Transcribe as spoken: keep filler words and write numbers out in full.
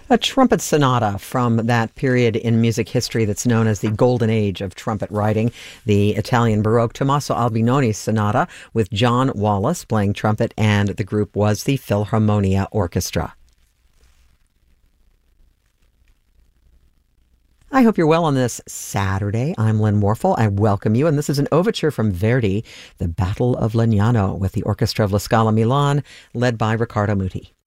A trumpet sonata from that period in music history that's known as the golden age of trumpet writing, the Italian Baroque Tommaso Albinoni Sonata with John Wallace playing trumpet, and the group was the Philharmonia Orchestra. I hope you're well on this Saturday. I'm Lynn Warfel. I welcome you, and this is an overture from Verdi, The Battle of Legnano, with the Orchestra of La Scala Milan, led by Riccardo Muti.